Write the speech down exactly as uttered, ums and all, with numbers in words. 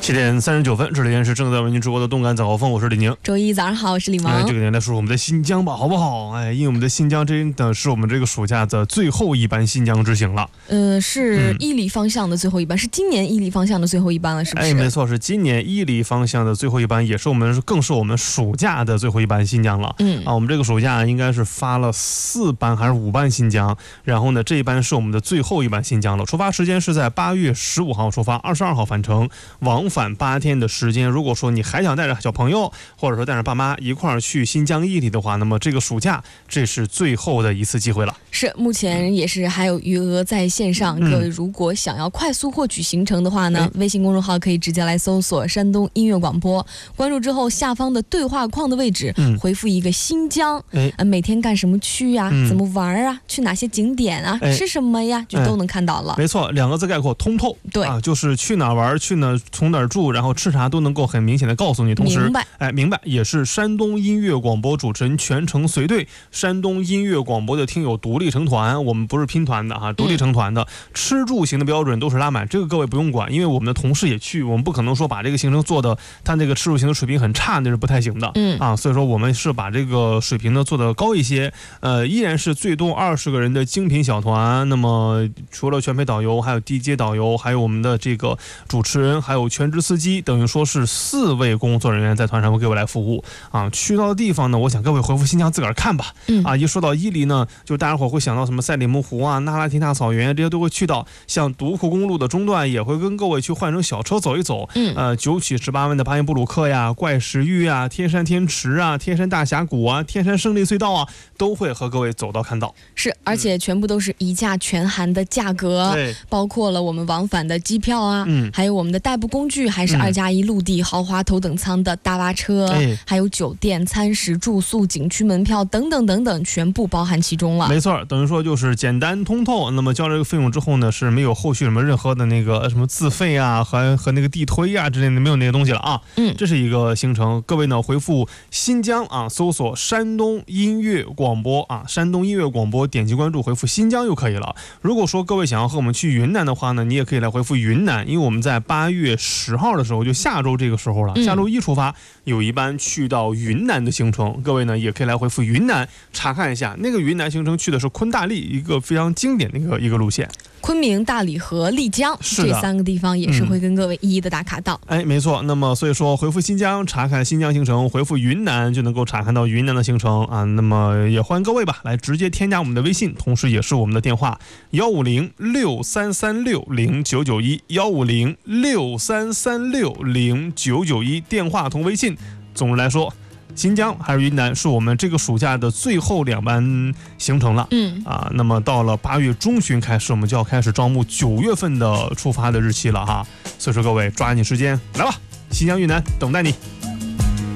七点三十九分，这里是正在为您直播的动感早高峰，我是李宁。 周一早上好，我是李萌。 哎，这个年来说说我们的新疆吧，好不好？哎，因为我们的新疆真的是我们这个暑假的最后一班新疆之行了。 呃，是伊犁方向的最后一班，嗯、是今年伊犁方向的最后一班了，是不是？ 哎，没错，是今年伊犁方向的最后一班，也是我们更是我们暑假的最后一班新疆了。嗯啊，我们这个暑假应该是发了四班还是五班新疆，然后呢，这一班是我们的最后一班新疆了。出发时间是在八月十五号出发，二十二号返程，往返八天的时间。如果说你还想带着小朋友，或者说带着爸妈一块儿去新疆伊犁的话，那么这个暑假这是最后的一次机会了。 是，目前也是还有余额在线上。嗯、各位如果想要快速获取行程的话呢，嗯、微信公众号可以直接来搜索山东音乐广播，关注之后下方的对话框的位置，嗯、回复一个新疆，哎、呃，每天干什么去呀、啊嗯？怎么玩啊？去哪些景点啊？哎、吃什么呀？就都能看到了。 没错，两个字概括：通透。 对啊，就是去哪玩，去哪从哪住，然后吃啥都能够很明显的告诉你。同时， 明白， 哎，明白，也是山东音乐广播主持人全程随队。山东音乐广播的听友独立成团，我们不是拼团的哈，独立成团的，嗯、吃住行的标准都是拉满，这个各位不用管，因为我们的同事也去，我们不可能说把这个行程做的他那个吃住行的水平很差，那是不太行的。嗯啊，所以说我们是把这个水平呢做得高一些，呃，依然是最多二十个人的精品小团。那么除了全陪导游，还有 D J 导游，还有我们的这个主持人，还有全职司机，等于说是四位工作人员在团上会给我来服务啊。去到的地方呢，我想各位回复新疆自个儿看吧。嗯啊，一说到伊犁呢，就大家伙会想到什么赛里木湖啊、那拉提纳草原这些都会去到，像独库公路的中段也会跟各位去换成小车走一走。嗯，呃，九曲十八弯的巴音布鲁克呀、怪石峪啊、天山天池啊、天山大峡谷啊、天山胜利隧道啊，都会和各位走到看到。 是，而且全部都是一价全含的价格，嗯、包括了我们往返的机票啊，嗯、还有我们的代步工具，还是二加一陆地豪华头等舱的大巴车，嗯、还有酒店、餐食、住宿、景区门票等等等等，全部包含其中了。 没错，等于说就是简单通透。那么交了这个费用之后呢，是没有后续什么任何的那个什么自费啊和和那个地推啊之类的，没有那些东西了啊。嗯，这是一个行程。各位呢回复新疆啊，搜索山东音乐广播啊，山东音乐广播，点击关注，回复新疆就可以了。如果说各位想要和我们去云南的话呢，你也可以来回复云南，因为我们在八月十号的时候，就下周这个时候了，下周一出发，有一班去到云南的行程。各位呢也可以来回复云南查看一下，那个云南行程去的是昆大丽，一个非常经典的一个一个路线。 昆明、大理和丽江这三个地方也是会跟各位一一的打卡到。 嗯、哎，没错。那么所以说回复新疆查看新疆行程，回复云南就能够查看到云南的行程啊。那么也欢迎各位吧来直接添加我们的微信，同时也是我们的电话幺五零六三三六零九九一幺五零六三三六零九九一，电话同微信。总的来说，新疆还是云南是我们这个暑假的最后两班行程了。嗯啊，那么到了八月中旬开始，我们就要开始招募九月份的出发的日期了哈。所以说各位抓紧时间来吧，新疆云南等待你。